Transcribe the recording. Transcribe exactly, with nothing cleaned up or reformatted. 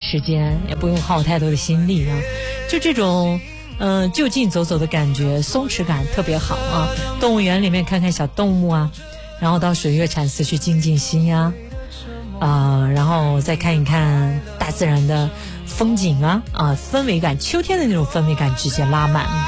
时间，也不用耗太多的心力啊，就这种嗯、呃、就近走走的感觉，松弛感特别好啊。动物园里面看看小动物啊，然后到水月禅寺去静静心呀、啊，呃，然后再看一看大自然的风景啊啊，氛围感，秋天的那种氛围感直接拉满。